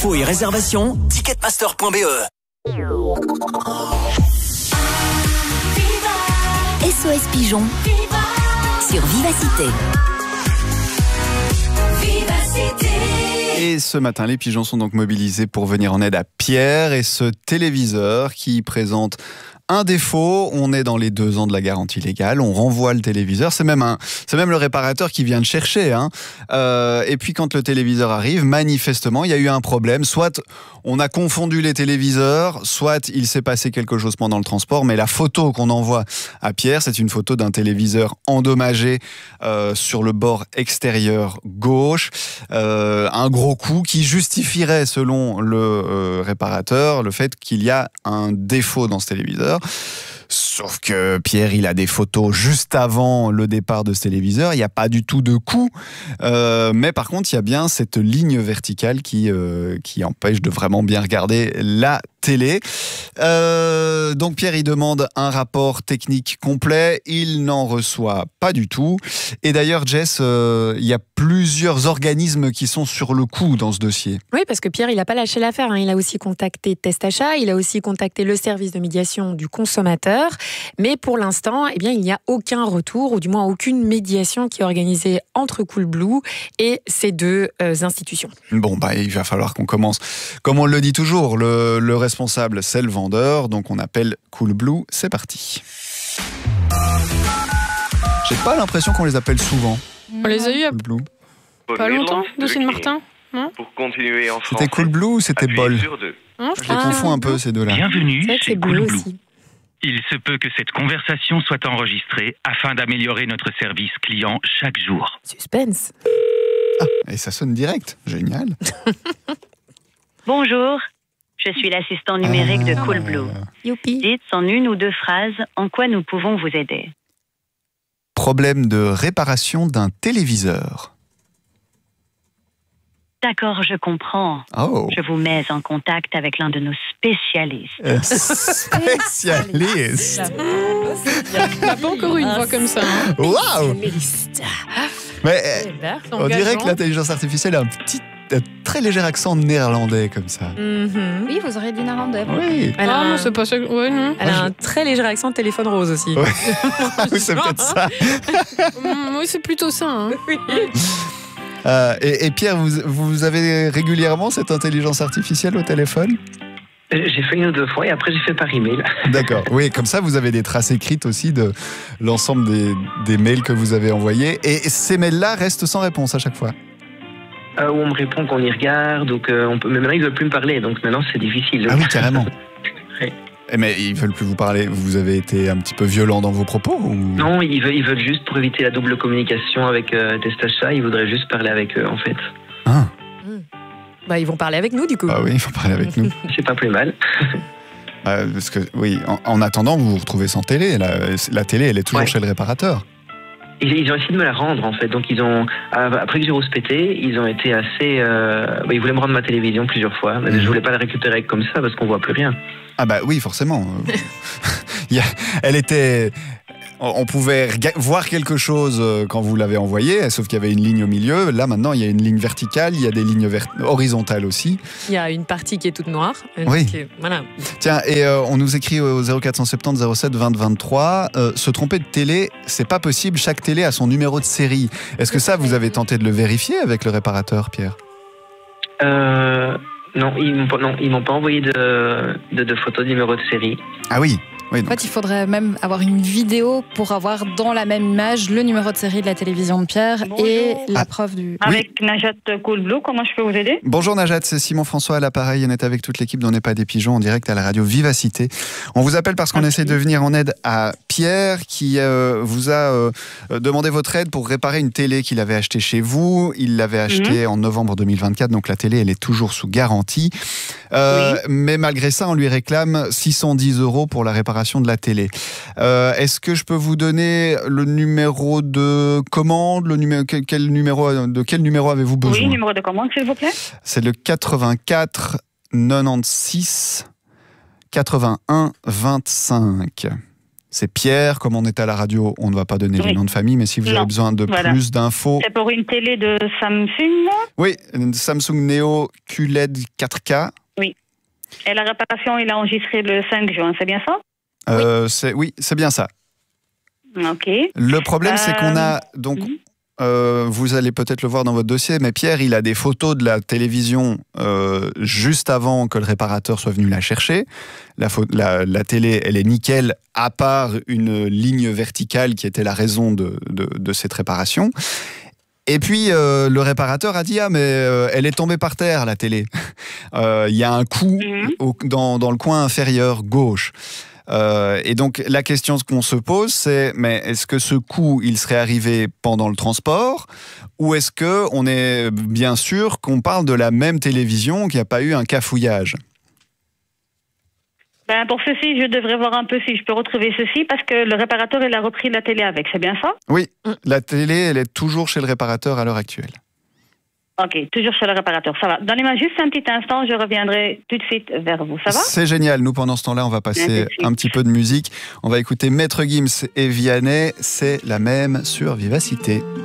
Infos et réservations, ticketmaster.be. SOS Pigeon sur Vivacité. Et ce matin, les pigeons sont donc mobilisés pour venir en aide à Pierre et ce téléviseur qui présente un défaut. On est dans les 2 ans de la garantie légale, on renvoie le téléviseur, c'est même le réparateur qui vient le chercher, hein. Et puis quand le téléviseur arrive, manifestement il y a eu un problème, soit on a confondu les téléviseurs, soit il s'est passé quelque chose pendant le transport, mais la photo qu'on envoie à Pierre, c'est une photo d'un téléviseur endommagé sur le bord extérieur gauche, un gros coup qui justifierait selon le réparateur le fait qu'il y a un défaut dans ce téléviseur. Sauf que Pierre, il a des photos juste avant le départ de ce téléviseur. Il n'y a pas du tout de coup. Mais par contre, il y a bien cette ligne verticale qui empêche de vraiment bien regarder la télé. Donc Pierre, il demande un rapport technique complet. Il n'en reçoit pas du tout. Et d'ailleurs, Jess, il y a plusieurs organismes qui sont sur le coup dans ce dossier. Oui, parce que Pierre, il n'a pas lâché l'affaire, hein. Il a aussi contacté Testachat, il a aussi contacté le service de médiation du consommateur. Mais pour l'instant, eh bien, il n'y a aucun retour, ou du moins aucune médiation qui est organisée entre Coolblue et ces deux institutions. Bon, il va falloir qu'on commence. Comme on le dit toujours, le responsable, c'est le vendeur. Donc on appelle Coolblue. C'est parti. J'ai pas l'impression qu'on les appelle souvent. On les a eu Coolblue. pas longtemps, de Saint-Martin, non ? Pour continuer en français. C'était Coolblue ou c'était Bol ? Je les confonds un peu, ces deux-là. Bienvenue chez Coolblue Coolblue. aussi. Il se peut que cette conversation soit enregistrée afin d'améliorer notre service client chaque jour. Suspense. Ah, et ça sonne direct. Génial. Bonjour, je suis l'assistant numérique de Coolblue. Youpi. Dites en 1 ou 2 phrases en quoi nous pouvons vous aider. Problème de réparation d'un téléviseur. D'accord, je comprends. Oh. Je vous mets en contact avec l'un de nos spécialistes. Spécialiste. On n'a pas encore eu une voix comme ça. Hein. Waouh. Mais on engageant. dirait que l'intelligence artificielle a un très léger accent néerlandais comme ça. Mm-hmm. Oui, vous aurez dit néerlandais. Oui. Elle a, non, c'est pas ça. Ouais, non. elle a un très léger accent téléphone rose aussi. Ouais. Oui, c'est peut-être ça. Oui, c'est plutôt ça. Hein. Oui. Et Pierre, vous avez régulièrement cette intelligence artificielle au téléphone ? J'ai fait 1 ou 2 fois et après j'ai fait par email. D'accord. Oui, comme ça, vous avez des traces écrites aussi de l'ensemble des mails que vous avez envoyés. Et ces mails-là restent sans réponse à chaque fois. Où on me répond qu'on y regarde, donc on peut. Mais maintenant ils ne veulent plus me parler, donc maintenant c'est difficile. Ah oui, carrément. Oui. Mais ils veulent plus vous parler. Vous avez été un petit peu violent dans vos propos ou... Non, ils veulent juste, pour éviter la double communication avec Testachat, ils voudraient juste parler avec eux en fait. Ah. Ils vont parler avec nous du coup. Ah oui, il faut parler avec nous. C'est pas plus mal. Parce que oui, en attendant, vous vous retrouvez sans télé. La télé, elle est toujours chez le réparateur. Ils ont essayé de me la rendre en fait, donc ils ont, après que j'ai rouspété, ils ont été assez, ils voulaient me rendre ma télévision plusieurs fois, mais je voulais pas la récupérer comme ça parce qu'on voit plus rien. Ah bah oui, forcément. Elle était... On pouvait voir quelque chose quand vous l'avez envoyé, sauf qu'il y avait une ligne au milieu. Là, maintenant, il y a une ligne verticale, il y a des lignes horizontales aussi. Il y a une partie qui est toute noire. Oui. Voilà. Tiens, et on nous écrit au 0470 07 20 23, se tromper de télé, c'est pas possible. Chaque télé a son numéro de série. Est-ce que ça, vous avez tenté de le vérifier avec le réparateur, Pierre ? Non, ils m'ont pas envoyé de photos de numéro de série. Ah oui. Oui, en fait, il faudrait même avoir une vidéo pour avoir dans la même image le numéro de série de la télévision de Pierre et la preuve du... Avec Najat Coolblue, comment je peux vous aider ? Bonjour Najat, c'est Simon François à l'appareil. On est avec toute l'équipe d'On n'est pas des pigeons en direct à la radio Vivacité. On vous appelle parce qu'on essaie de venir en aide à Pierre qui vous a demandé votre aide pour réparer une télé qu'il avait achetée chez vous. Il l'avait achetée en novembre 2024, donc la télé elle est toujours sous garantie. Mais malgré ça, on lui réclame 610 € pour la réparation de la télé. Est-ce que je peux vous donner le numéro de commande, de quel numéro avez-vous besoin ? Oui, numéro de commande, s'il vous plaît. C'est le 84 96 81 25. C'est Pierre. Comme on est à la radio, on ne va pas donner les noms de famille, mais si vous avez besoin de plus d'infos... C'est pour une télé de Samsung? Oui, une Samsung Neo QLED 4K. Oui. Et la réparation, il a enregistré le 5 juin, c'est bien ça? Oui, c'est bien ça. Ok. Le problème, c'est qu'on a... Donc, vous allez peut-être le voir dans votre dossier, mais Pierre, il a des photos de la télévision juste avant que le réparateur soit venu la chercher. La télé, elle est nickel, à part une ligne verticale qui était la raison de cette réparation. Et puis, le réparateur a dit « Ah, mais elle est tombée par terre, la télé. Il y a un coup dans le coin inférieur gauche. » Et donc la question qu'on se pose, c'est mais est-ce que ce coup il serait arrivé pendant le transport ou est-ce que on est bien sûr qu'on parle de la même télévision, qu'il n'y a pas eu un cafouillage? Pour ceci, je devrais voir un peu si je peux retrouver ceci parce que le réparateur il a repris la télé avec, c'est bien ça? Oui, la télé elle est toujours chez le réparateur à l'heure actuelle. Ok, toujours chez le réparateur, ça va. Donnez-moi juste un petit instant, je reviendrai tout de suite vers vous, ça va? C'est génial, nous pendant ce temps-là, on va passer un petit peu de musique. On va écouter Maître Gims et Vianney, c'est la même sur Vivacité.